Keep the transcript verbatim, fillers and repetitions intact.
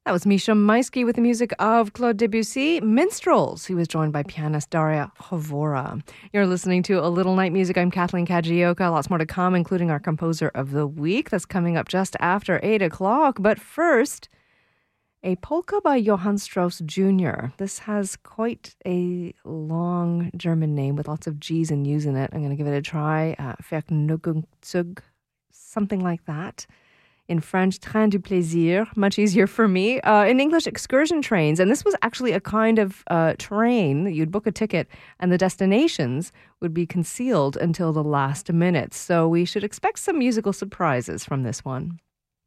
That was Misha Maisky with the music of Claude Debussy, Minstrels. He was joined by pianist Daria Hovora. You're listening to A Little Night Music. I'm Kathleen Kajioka. Lots more to come, including our composer of the week. That's coming up just after eight o'clock. But first, a polka by Johann Strauss Junior This has quite a long German name with lots of G's and U's in it. I'm going to give it a try. Uh, Vergnügungszug, something like that. In French, train du plaisir, much easier for me. Uh, in English, excursion trains. And this was actually a kind of uh, train that you'd book a ticket and the destinations would be concealed until the last minute. So we should expect some musical surprises from this one.